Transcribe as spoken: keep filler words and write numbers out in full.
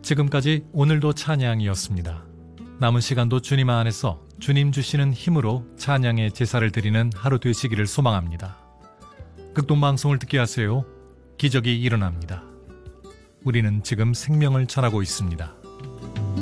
지금까지 오늘도 찬양이었습니다. 남은 시간도 주님 안에서 주님 주시는 힘으로 찬양의 제사를 드리는 하루 되시기를 소망합니다. 극동방송을 듣게 하세요. 기적이 일어납니다. 우리는 지금 생명을 전하고 있습니다.